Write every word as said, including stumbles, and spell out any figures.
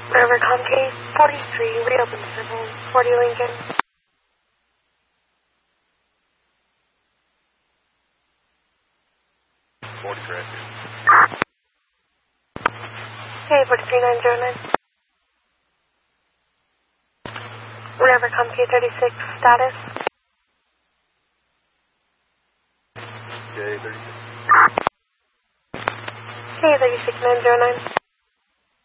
River Comcast forty-three, reopen civil, forty Lincoln. forty correct. Okay, forty-three nine zero nine. River Comcast thirty-six, status. Okay, thirty-six. Okay, thirty-six nine zero nine.